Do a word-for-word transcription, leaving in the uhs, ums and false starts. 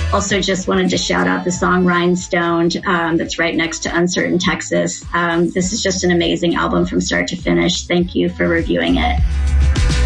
Also just wanted to shout out the song Rhinestone um, that's right next to Uncertain Texas. Um, this is just an amazing album from start to finish. Thank you for reviewing it.